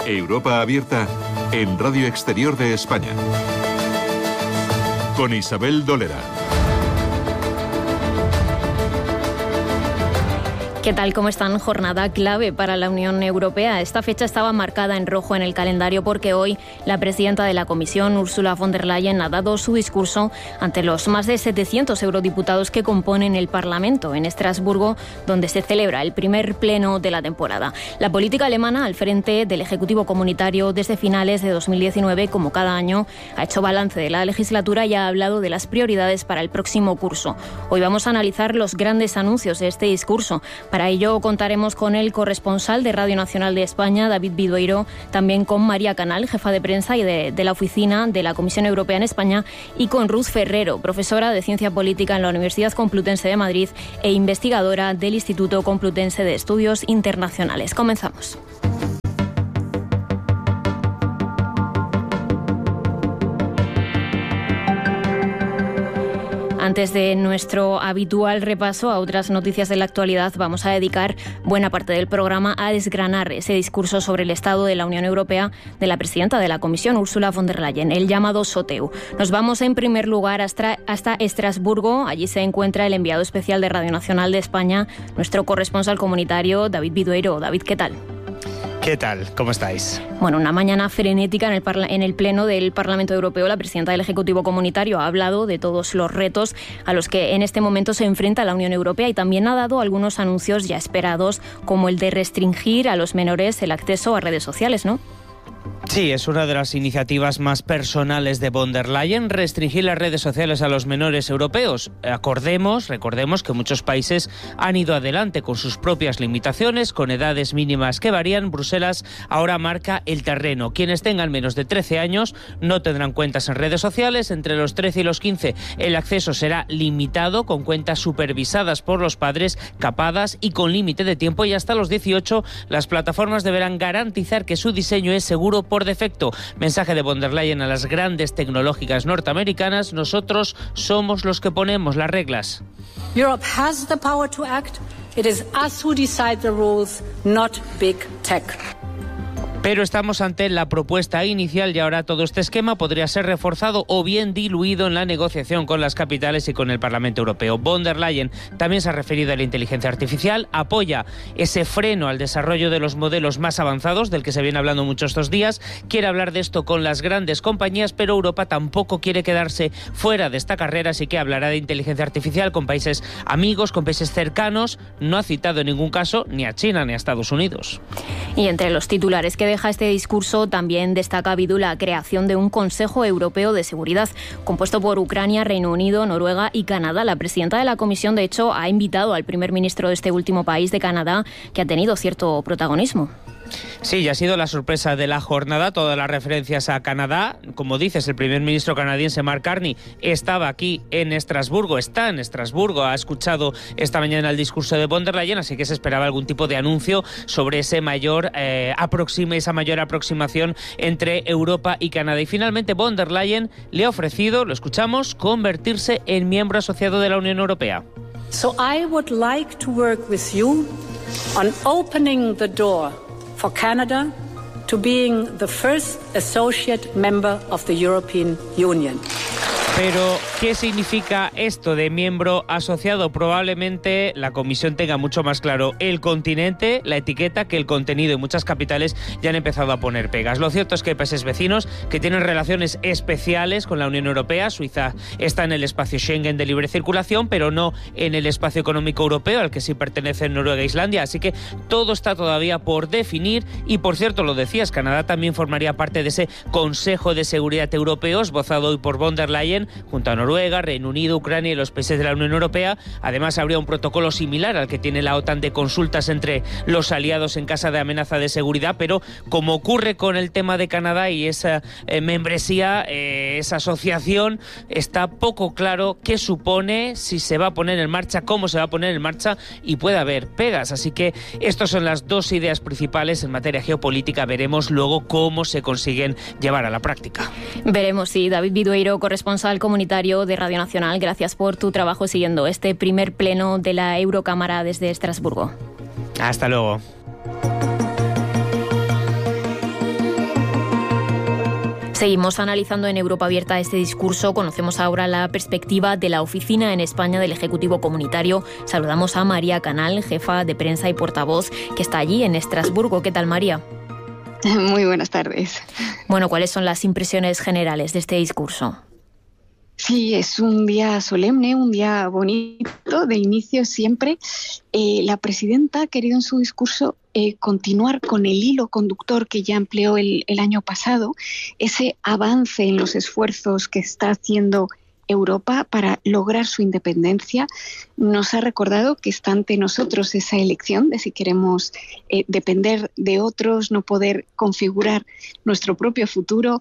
Europa Abierta en Radio Exterior de España. Con Isabel Dolera. ¿Qué tal? ¿Cómo están? Jornada clave para la Unión Europea. Esta fecha estaba marcada en rojo en el calendario porque hoy la presidenta de la Comisión, Ursula von der Leyen, ha dado su discurso ante los más de 700 eurodiputados que componen el Parlamento en Estrasburgo, donde se celebra el primer pleno de la temporada. La política alemana, al frente del Ejecutivo Comunitario desde finales de 2019, como cada año, ha hecho balance de la legislatura y ha hablado de las prioridades para el próximo curso. Hoy vamos a analizar los grandes anuncios de este discurso. Para ello contaremos con el corresponsal de Radio Nacional de España, David Bidueiro, también con María Canal, jefa de prensa y de la oficina de la Comisión Europea en España, y con Ruth Ferrero, profesora de Ciencia Política en la Universidad Complutense de Madrid e investigadora del Instituto Complutense de Estudios Internacionales. Comenzamos. Antes de nuestro habitual repaso a otras noticias de la actualidad, vamos a dedicar buena parte del programa a desgranar ese discurso sobre el estado de la Unión Europea de la presidenta de la Comisión, Ursula von der Leyen, el llamado SOTEU. Nos vamos en primer lugar hasta Estrasburgo. Allí se encuentra el enviado especial de Radio Nacional de España, nuestro corresponsal comunitario, David Bidueiro. David, ¿qué tal? ¿Qué tal? ¿Cómo estáis? Bueno, una mañana frenética en el Pleno del Parlamento Europeo. La presidenta del Ejecutivo Comunitario ha hablado de todos los retos a los que en este momento se enfrenta la Unión Europea y también ha dado algunos anuncios ya esperados, como el de restringir a los menores el acceso a redes sociales, ¿no? Sí, es una de las iniciativas más personales de von der Leyen, restringir las redes sociales a los menores europeos. Recordemos que muchos países han ido adelante con sus propias limitaciones, con edades mínimas que varían. Bruselas ahora marca el terreno. Quienes tengan menos de 13 años no tendrán cuentas en redes sociales. Entre los 13 y los 15 el acceso será limitado, con cuentas supervisadas por los padres, capadas y con límite de tiempo. Y hasta los 18 las plataformas deberán garantizar que su diseño es seguro por defecto. Mensaje de von der Leyen a las grandes tecnológicas norteamericanas: nosotros somos los que ponemos las reglas. Europe has the power to act. It is us who decide the rules, not big tech. Pero estamos ante la propuesta inicial y ahora todo este esquema podría ser reforzado o bien diluido en la negociación con las capitales y con el Parlamento Europeo. Von der Leyen también se ha referido a la inteligencia artificial, apoya ese freno al desarrollo de los modelos más avanzados, del que se viene hablando mucho estos días. Quiere hablar de esto con las grandes compañías, pero Europa tampoco quiere quedarse fuera de esta carrera, así que hablará de inteligencia artificial con países amigos, con países cercanos. No ha citado en ningún caso ni a China ni a Estados Unidos. Y entre los titulares que deja este discurso también destaca Bidu la creación de un Consejo Europeo de Seguridad compuesto por Ucrania, Reino Unido, Noruega y Canadá. La presidenta de la Comisión, de hecho, ha invitado al primer ministro de este último país, de Canadá, que ha tenido cierto protagonismo. Sí, ya ha sido la sorpresa de la jornada, todas las referencias a Canadá. Como dices, el primer ministro canadiense, Mark Carney, estaba aquí en Estrasburgo, está en Estrasburgo, ha escuchado esta mañana el discurso de von der Leyen, así que se esperaba algún tipo de anuncio sobre esa mayor aproximación entre Europa y Canadá. Y finalmente von der Leyen le ha ofrecido, lo escuchamos, convertirse en miembro asociado de la Unión Europea. So I would like to work with you on opening the door for Canada to being the first associate member of the European Union. Pero, ¿qué significa esto de miembro asociado? Probablemente la Comisión tenga mucho más claro el continente, la etiqueta, que el contenido, y muchas capitales ya han empezado a poner pegas. Lo cierto es que hay países vecinos que tienen relaciones especiales con la Unión Europea. Suiza está en el espacio Schengen de libre circulación, pero no en el espacio económico europeo, al que sí pertenecen Noruega e Islandia. Así que todo está todavía por definir. Y, por cierto, lo decías, Canadá también formaría parte de ese Consejo de Seguridad Europeo, esbozado hoy por von der Leyen, junto a Noruega, Reino Unido, Ucrania y los países de la Unión Europea. Además, habría un protocolo similar al que tiene la OTAN de consultas entre los aliados en caso de amenaza de seguridad, pero como ocurre con el tema de Canadá y esa membresía, esa asociación, está poco claro qué supone, si se va a poner en marcha, cómo se va a poner en marcha, y puede haber pegas. Así que estas son las dos ideas principales en materia geopolítica. Veremos luego cómo se consiguen llevar a la práctica. Veremos, sí. David Bidueiro, corresponsal comunitario de Radio Nacional, gracias por tu trabajo siguiendo este primer pleno de la Eurocámara desde Estrasburgo. Hasta luego. Seguimos analizando en Europa Abierta este discurso. Conocemos ahora la perspectiva de la oficina en España del Ejecutivo Comunitario. Saludamos a María Canal, jefa de prensa y portavoz, que está allí en Estrasburgo. ¿Qué tal, María? Muy buenas tardes. Bueno, ¿cuáles son las impresiones generales de este discurso? Sí, es un día solemne, un día bonito, de inicio siempre. La presidenta ha querido en su discurso continuar con el hilo conductor que ya empleó el año pasado, ese avance en los esfuerzos que está haciendo Europa para lograr su independencia. Nos ha recordado que está ante nosotros esa elección de si queremos depender de otros, no poder configurar nuestro propio futuro.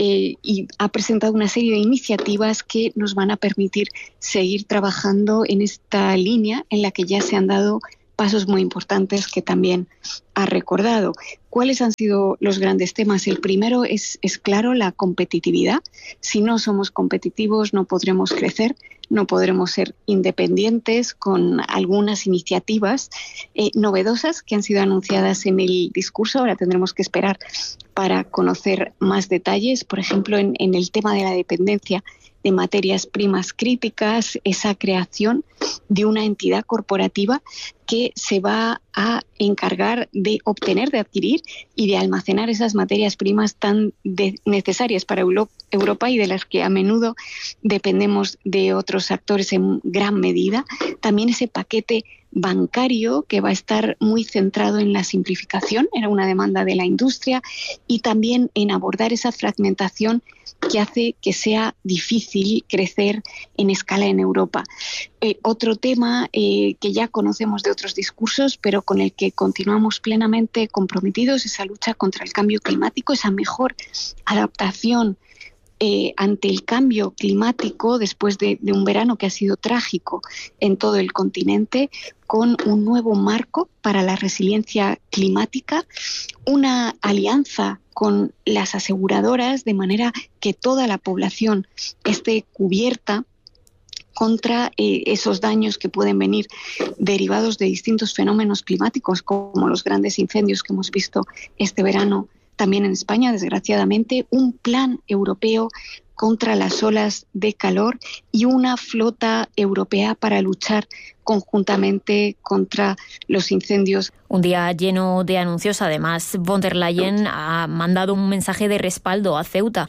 Y ha presentado una serie de iniciativas que nos van a permitir seguir trabajando en esta línea en la que ya se han dado pasos muy importantes que también ha recordado. ¿Cuáles han sido los grandes temas? El primero es claro, la competitividad. Si no somos competitivos no podremos crecer, no podremos ser independientes, con algunas iniciativas novedosas que han sido anunciadas en el discurso. Ahora tendremos que esperar para conocer más detalles. Por ejemplo, en el tema de la dependencia de materias primas críticas, esa creación de una entidad corporativa que se va a encargar de obtener, de adquirir y de almacenar esas materias primas tan necesarias para Europa y de las que a menudo dependemos de otros actores en gran medida. También ese paquete bancario que va a estar muy centrado en la simplificación, era una demanda de la industria, y también en abordar esa fragmentación que hace que sea difícil crecer en escala en Europa. Otro tema que ya conocemos de otros discursos, pero con el que continuamos plenamente comprometidos, esa lucha contra el cambio climático, esa mejor adaptación ante el cambio climático después de un verano que ha sido trágico en todo el continente, con un nuevo marco para la resiliencia climática, una alianza con las aseguradoras de manera que toda la población esté cubierta contra esos daños que pueden venir derivados de distintos fenómenos climáticos, como los grandes incendios que hemos visto este verano también en España, desgraciadamente, un plan europeo contra las olas de calor y una flota europea para luchar conjuntamente contra los incendios. Un día lleno de anuncios. Además, von der Leyen ha mandado un mensaje de respaldo a Ceuta.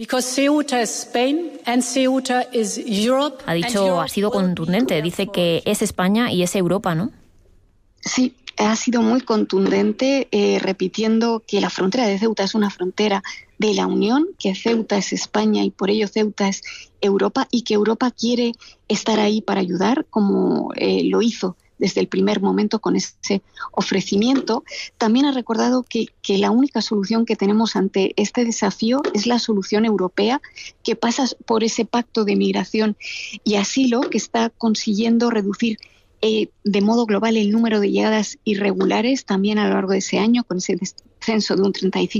Ha dicho, ha sido contundente, dice que es España y es Europa, ¿no? Sí, ha sido muy contundente, repitiendo que la frontera de Ceuta es una frontera de la Unión, que Ceuta es España y por ello Ceuta es Europa, y que Europa quiere estar ahí para ayudar, como lo hizo desde el primer momento con ese ofrecimiento. También ha recordado que la única solución que tenemos ante este desafío es la solución europea, que pasa por ese pacto de migración y asilo que está consiguiendo reducir de modo global el número de llegadas irregulares también a lo largo de ese año, con ese descenso de un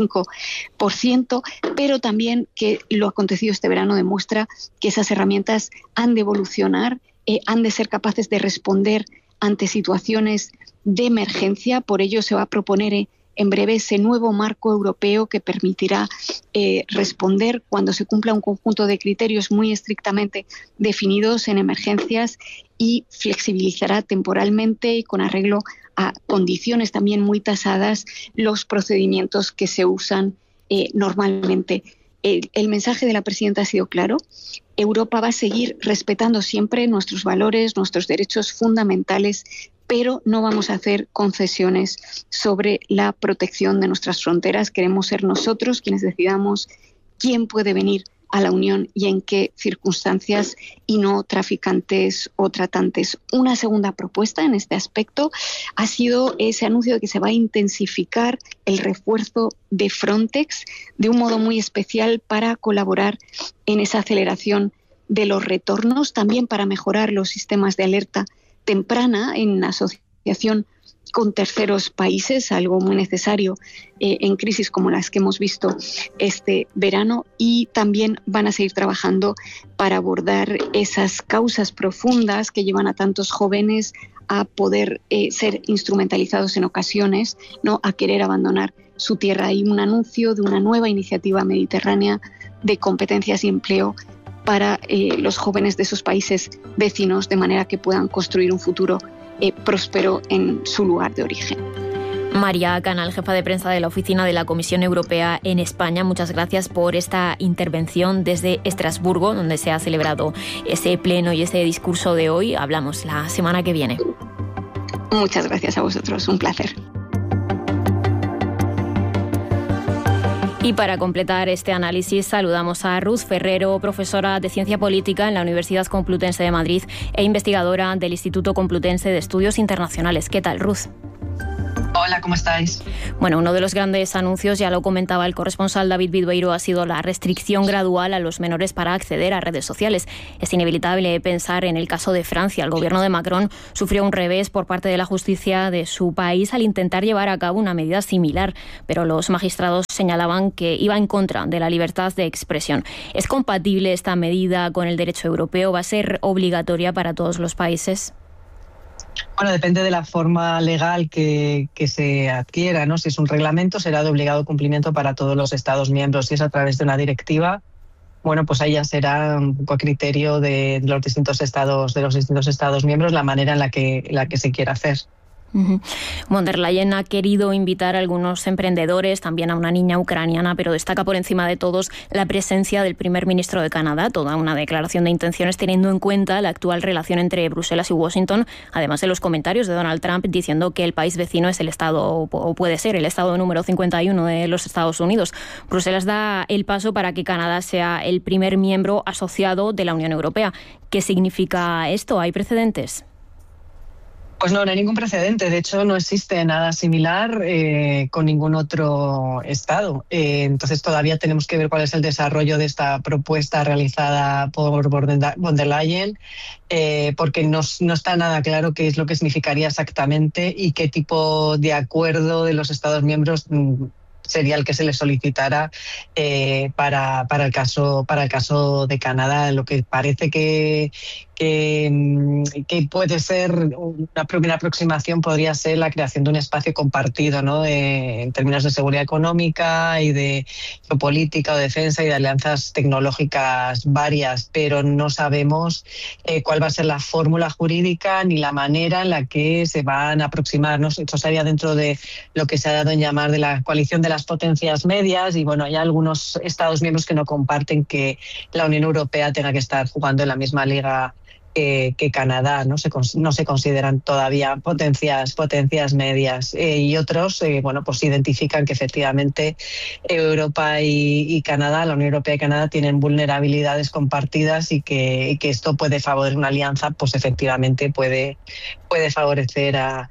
35%, pero también que lo acontecido este verano demuestra que esas herramientas han de evolucionar, han de ser capaces de responder ante situaciones de emergencia. Por ello se va a proponer en breve ese nuevo marco europeo que permitirá responder cuando se cumpla un conjunto de criterios muy estrictamente definidos en emergencias, y flexibilizará temporalmente y con arreglo a condiciones también muy tasadas los procedimientos que se usan normalmente. El mensaje de la presidenta ha sido claro. Europa va a seguir respetando siempre nuestros valores, nuestros derechos fundamentales, pero no vamos a hacer concesiones sobre la protección de nuestras fronteras. Queremos ser nosotros quienes decidamos quién puede venir a la Unión y en qué circunstancias, y no traficantes o tratantes. Una segunda propuesta en este aspecto ha sido ese anuncio de que se va a intensificar el refuerzo de Frontex de un modo muy especial para colaborar en esa aceleración de los retornos, también para mejorar los sistemas de alerta temprana en asociación con terceros países, algo muy necesario en crisis como las que hemos visto este verano, y también van a seguir trabajando para abordar esas causas profundas que llevan a tantos jóvenes a poder ser instrumentalizados en ocasiones, no a querer abandonar su tierra. Hay un anuncio de una nueva iniciativa mediterránea de competencias y empleo para los jóvenes de esos países vecinos, de manera que puedan construir un futuro próspero en su lugar de origen. María Canal, jefa de prensa de la Oficina de la Comisión Europea en España, muchas gracias por esta intervención desde Estrasburgo, donde se ha celebrado ese pleno y ese discurso de hoy. Hablamos la semana que viene. Muchas gracias a vosotros, un placer. Y para completar este análisis saludamos a Ruth Ferrero, profesora de Ciencia Política en la Universidad Complutense de Madrid e investigadora del Instituto Complutense de Estudios Internacionales. ¿Qué tal, Ruth? Hola, ¿cómo estáis? Bueno, uno de los grandes anuncios, ya lo comentaba el corresponsal David Bidueiro, ha sido la restricción gradual a los menores para acceder a redes sociales. Es inevitable pensar en el caso de Francia. El gobierno de Macron sufrió un revés por parte de la justicia de su país al intentar llevar a cabo una medida similar, pero los magistrados señalaban que iba en contra de la libertad de expresión. ¿Es compatible esta medida con el derecho europeo? ¿Va a ser obligatoria para todos los países? Bueno, depende de la forma legal que se adquiera, ¿no? Si es un reglamento, será de obligado cumplimiento para todos los Estados miembros. Si es a través de una directiva, bueno, pues ahí ya será un poco a criterio de los distintos estados miembros la manera en la que se quiera hacer. Von der Leyen ha querido invitar a algunos emprendedores, también a una niña ucraniana, pero destaca por encima de todos la presencia del primer ministro de Canadá, toda una declaración de intenciones teniendo en cuenta la actual relación entre Bruselas y Washington, además de los comentarios de Donald Trump diciendo que el país vecino es el estado, o puede ser el estado número 51 de los Estados Unidos. Bruselas da el paso para que Canadá sea el primer miembro asociado de la Unión Europea. ¿Qué significa esto? ¿Hay precedentes? Pues no hay ningún precedente. De hecho, no existe nada similar con ningún otro estado. Entonces, todavía tenemos que ver cuál es el desarrollo de esta propuesta realizada por Von der Leyen, porque no está nada claro qué es lo que significaría exactamente y qué tipo de acuerdo de los Estados miembros sería el que se le solicitara para el caso de Canadá. Lo que parece que puede ser una primera aproximación podría ser la creación de un espacio compartido, ¿no? En términos de seguridad económica y de geopolítica o defensa y de alianzas tecnológicas varias, pero no sabemos cuál va a ser la fórmula jurídica ni la manera en la que se van a aproximar, ¿no? Esto estaría dentro de lo que se ha dado en llamar de la coalición de las potencias medias y bueno, hay algunos Estados miembros que no comparten que la Unión Europea tenga que estar jugando en la misma liga que Canadá, no se consideran todavía potencias medias y otros bueno, pues identifican que efectivamente Europa y Canadá, la Unión Europea y Canadá tienen vulnerabilidades compartidas y que esto puede favorecer una alianza, pues efectivamente puede favorecer a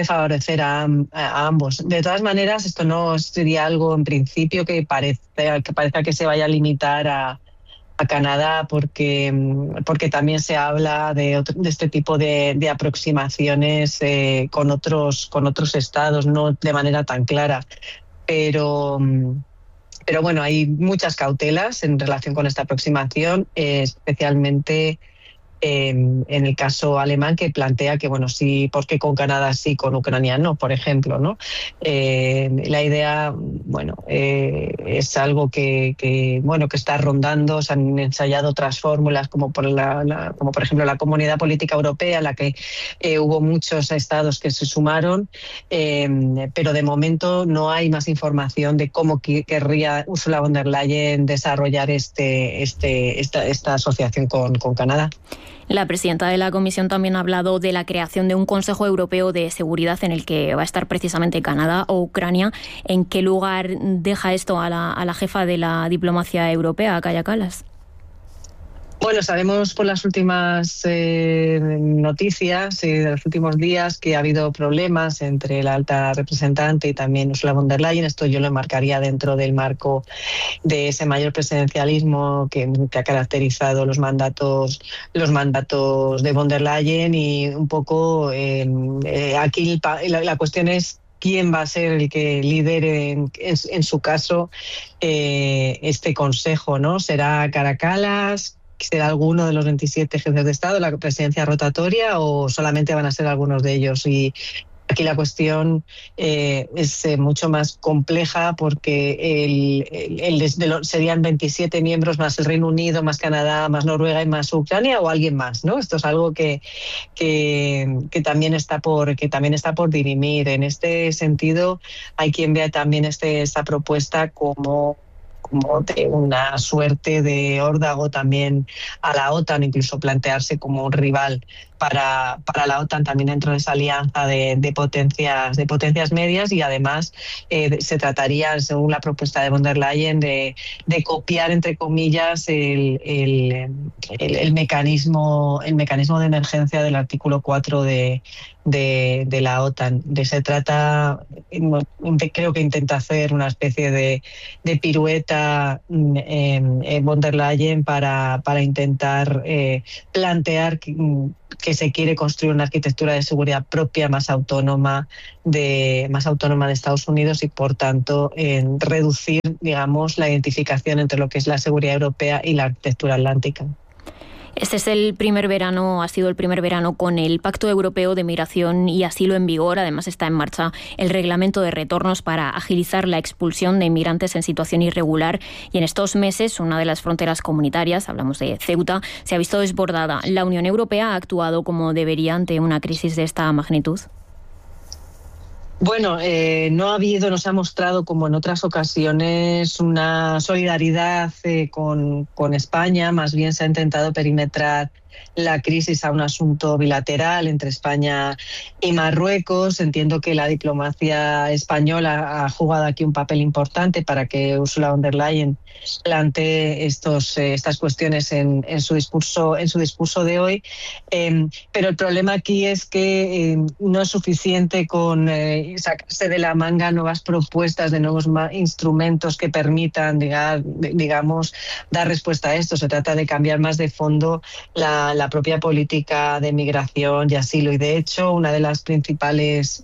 ambos. De todas maneras, esto no sería algo en principio que parezca que se vaya a limitar a Canadá, porque también se habla de este tipo de aproximaciones con otros estados, no de manera tan clara. Pero bueno, hay muchas cautelas en relación con esta aproximación, especialmente en el caso alemán, que plantea que, bueno, sí, ¿por qué con Canadá sí, con Ucrania no, por ejemplo, ¿no? La idea, bueno, es algo que está rondando. Se han ensayado otras fórmulas, como por ejemplo la Comunidad Política Europea, en la que hubo muchos estados que se sumaron, pero de momento no hay más información de cómo querría Ursula von der Leyen desarrollar esta asociación con Canadá. La presidenta de la Comisión también ha hablado de la creación de un Consejo Europeo de Seguridad en el que va a estar precisamente Canadá o Ucrania. ¿En qué lugar deja esto a la jefa de la diplomacia europea, Kaja Kallas? Bueno, sabemos por las últimas noticias de los últimos días que ha habido problemas entre la alta representante y también Ursula von der Leyen. Esto yo lo enmarcaría dentro del marco de ese mayor presidencialismo que ha caracterizado los mandatos de von der Leyen, y un poco aquí la cuestión es quién va a ser el que lidere en su caso este consejo, ¿no? ¿Será Kaja Kallas? ¿Será alguno de los 27 jefes de Estado, la presidencia rotatoria, o solamente van a ser algunos de ellos? Y Aquí la cuestión es mucho más compleja porque serían 27 miembros más el Reino Unido, más Canadá, más Noruega y más Ucrania o alguien más, ¿no? Esto es algo que también está por dirimir. En este sentido, hay quien vea también esta propuesta como de una suerte de órdago también a la OTAN, incluso plantearse como un rival para la OTAN también dentro de esa alianza de potencias medias, y además se trataría, según la propuesta de von der Leyen, de copiar, entre comillas, el mecanismo de emergencia del artículo 4 de la OTAN. Se trata, creo que intenta hacer una especie de pirueta von der Leyen para intentar plantear que se quiere construir una arquitectura de seguridad propia más autónoma de Estados Unidos, y por tanto reducir, digamos, la identificación entre lo que es la seguridad europea y la arquitectura atlántica. Este es ha sido el primer verano con el Pacto Europeo de Migración y Asilo en vigor. Además está en marcha el reglamento de retornos para agilizar la expulsión de inmigrantes en situación irregular. Y en estos meses, una de las fronteras comunitarias, hablamos de Ceuta, se ha visto desbordada. ¿La Unión Europea ha actuado como debería ante una crisis de esta magnitud? Bueno, no se ha mostrado, como en otras ocasiones, una solidaridad con España. Más bien se ha intentado perimetrar la crisis a un asunto bilateral entre España y Marruecos. Entiendo que la diplomacia española ha jugado aquí un papel importante para que Ursula von der Leyen plantee estas cuestiones en su discurso de hoy. Pero el problema aquí es que no es suficiente con sacarse de la manga nuevas propuestas de nuevos instrumentos que permitan, digamos, dar respuesta a esto. Se trata de cambiar más de fondo la propia política de migración y asilo, y de hecho una de los principales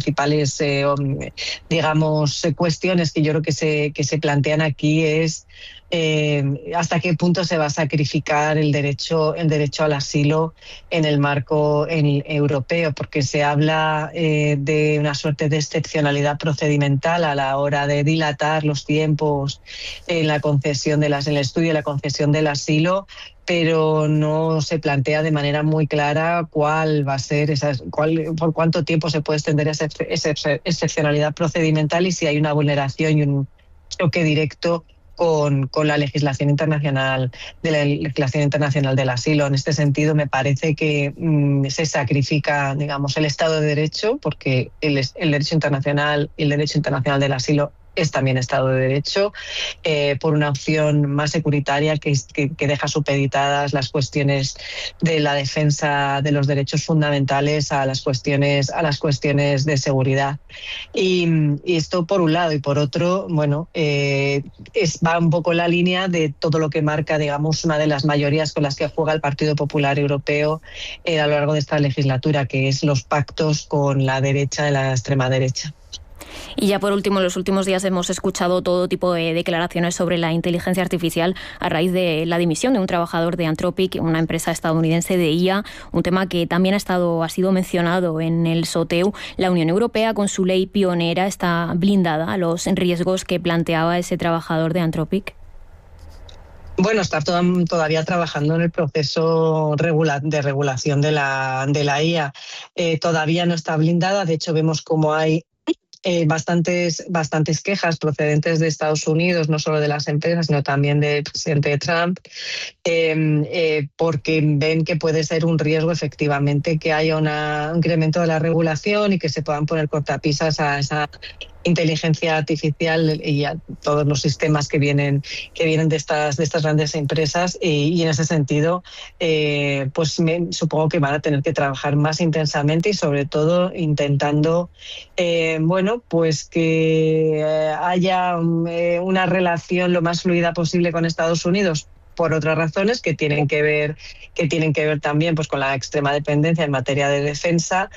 digamos cuestiones que yo creo que se plantean aquí es hasta qué punto se va a sacrificar el derecho al asilo en el marco europeo, porque se habla de una suerte de excepcionalidad procedimental a la hora de dilatar los tiempos en la concesión en el estudio y la concesión del asilo, pero no se plantea de manera muy clara cuál va a ser por cuánto tiempo se puede extender esa excepcionalidad procedimental y si hay una vulneración y un choque directo con la legislación internacional del asilo. En este sentido, me parece que se sacrifica, digamos, el Estado de Derecho, porque el derecho internacional y el derecho internacional del asilo es también Estado de Derecho, por una opción más securitaria que deja supeditadas las cuestiones de la defensa de los derechos fundamentales a las cuestiones de seguridad. Y esto por un lado, y por otro, bueno, va un poco en la línea de todo lo que marca, digamos, una de las mayorías con las que juega el Partido Popular Europeo a lo largo de esta legislatura, que es los pactos con la derecha y la extrema derecha. Y ya por último, en los últimos días hemos escuchado todo tipo de declaraciones sobre la inteligencia artificial a raíz de la dimisión de un trabajador de Anthropic, una empresa estadounidense de IA, un tema que también ha sido mencionado en el SOTEU. La Unión Europea, con su ley pionera, está blindada a los riesgos que planteaba ese trabajador de Anthropic. Bueno, está todavía trabajando en el proceso de regulación de la IA. Todavía no está blindada. De hecho, vemos cómo hay bastantes quejas procedentes de Estados Unidos, no solo de las empresas, sino también del presidente Trump, porque ven que puede ser un riesgo efectivamente que haya un incremento de la regulación y que se puedan poner cortapisas a esa inteligencia artificial y a todos los sistemas que vienen de estas grandes empresas, y en ese sentido pues supongo que van a tener que trabajar más intensamente y sobre todo intentando pues que haya una relación lo más fluida posible con Estados Unidos, por otras razones que tienen que ver también pues con la extrema dependencia en materia de defensa,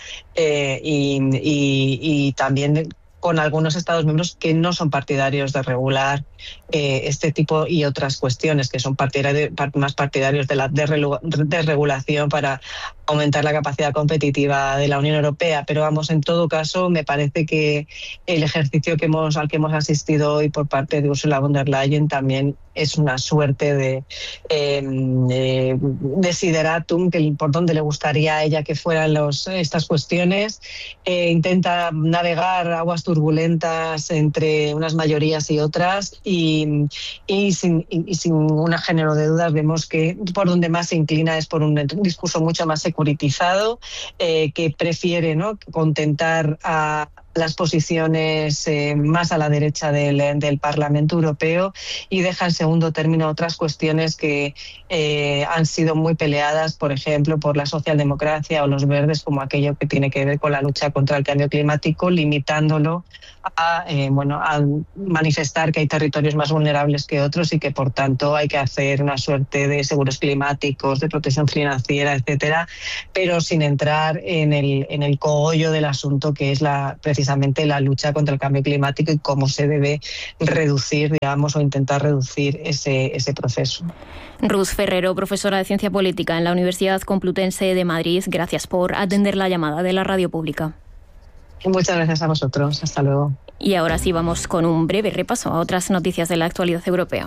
y también con algunos Estados miembros que no son partidarios de regular este tipo y otras cuestiones, que son más partidarios de la desregulación para aumentar la capacidad competitiva de la Unión Europea. Pero vamos, en todo caso, me parece que el ejercicio al que hemos asistido hoy por parte de Ursula von der Leyen también es una suerte de desideratum, por donde le gustaría a ella que fueran estas cuestiones. Intenta navegar aguas turbulentas entre unas mayorías y otras y sin un género de dudas vemos que por donde más se inclina es por un discurso mucho más securitizado, que prefiere, ¿no?, contentar a las posiciones más a la derecha del Parlamento Europeo y deja en segundo término otras cuestiones que han sido muy peleadas, por ejemplo, por la socialdemocracia o los verdes, como aquello que tiene que ver con la lucha contra el cambio climático, limitándolo a manifestar que hay territorios más vulnerables que otros y que, por tanto, hay que hacer una suerte de seguros climáticos, de protección financiera, etcétera, pero sin entrar en el cogollo del asunto, que es precisamente la lucha contra el cambio climático y cómo se debe reducir, digamos, o intentar reducir ese proceso. Ruth Ferrero, profesora de Ciencia Política en la Universidad Complutense de Madrid, gracias por atender la llamada de la Radio Pública. Muchas gracias a vosotros. Hasta luego. Y ahora sí vamos con un breve repaso a otras noticias de la actualidad europea.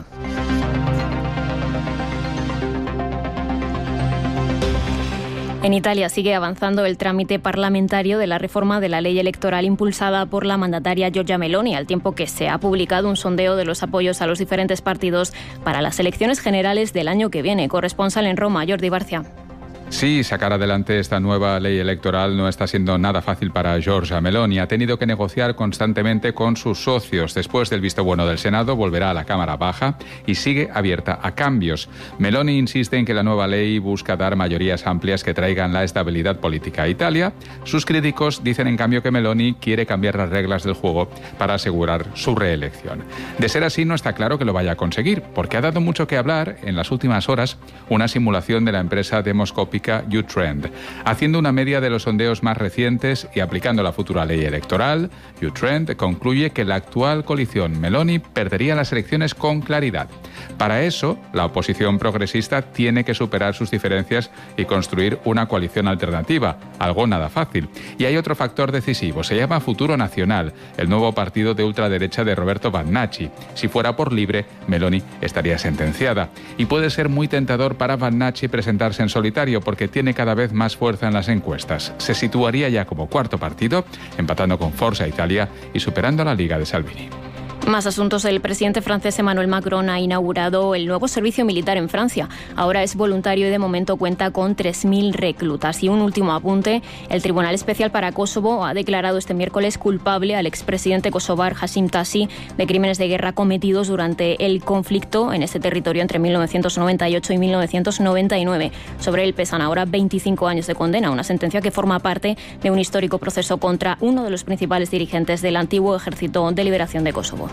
En Italia sigue avanzando el trámite parlamentario de la reforma de la ley electoral impulsada por la mandataria Giorgia Meloni, al tiempo que se ha publicado un sondeo de los apoyos a los diferentes partidos para las elecciones generales del año que viene. Corresponsal en Roma, Jordi Barcia. Sí, sacar adelante esta nueva ley electoral no está siendo nada fácil para Giorgia Meloni. Ha tenido que negociar constantemente con sus socios. Después del visto bueno del Senado, volverá a la Cámara Baja y sigue abierta a cambios. Meloni insiste en que la nueva ley busca dar mayorías amplias que traigan la estabilidad política a Italia. Sus críticos dicen, en cambio, que Meloni quiere cambiar las reglas del juego para asegurar su reelección. De ser así, no está claro que lo vaya a conseguir, porque ha dado mucho que hablar en las últimas horas una simulación de la empresa demoscópica U-Trend. Haciendo una media de los sondeos más recientes y aplicando la futura ley electoral, U-Trend concluye que la actual coalición Meloni perdería las elecciones con claridad. Para eso, la oposición progresista tiene que superar sus diferencias y construir una coalición alternativa, algo nada fácil. Y hay otro factor decisivo, se llama Futuro Nacional, el nuevo partido de ultraderecha de Roberto Vannacci. Si fuera por libre, Meloni estaría sentenciada. Y puede ser muy tentador para Vannacci presentarse en solitario, porque tiene cada vez más fuerza en las encuestas. Se situaría ya como cuarto partido, empatando con Forza Italia y superando a la Liga de Salvini. Más asuntos. El presidente francés Emmanuel Macron ha inaugurado el nuevo servicio militar en Francia. Ahora es voluntario y de momento cuenta con 3.000 reclutas. Y un último apunte. El Tribunal Especial para Kosovo ha declarado este miércoles culpable al expresidente kosovar Hashim Thaçi de crímenes de guerra cometidos durante el conflicto en ese territorio entre 1998 y 1999. Sobre él pesan ahora 25 años de condena, una sentencia que forma parte de un histórico proceso contra uno de los principales dirigentes del antiguo Ejército de Liberación de Kosovo.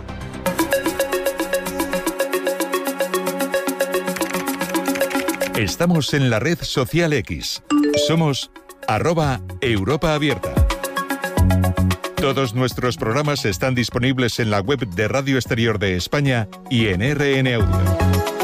Estamos en la red social X. Somos @EuropaAbierta. Todos nuestros programas están disponibles en la web de Radio Exterior de España y en RN Audio.